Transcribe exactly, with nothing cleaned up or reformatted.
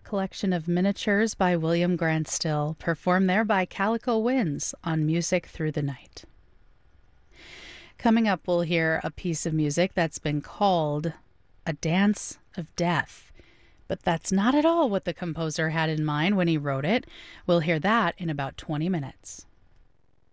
collection of miniatures by William Grant Still, performed there by Calico Winds on Music Through the Night. Coming up, we'll hear a piece of music that's been called A Dance of Death. But that's not at all what the composer had in mind when he wrote it. We'll hear that in about twenty minutes.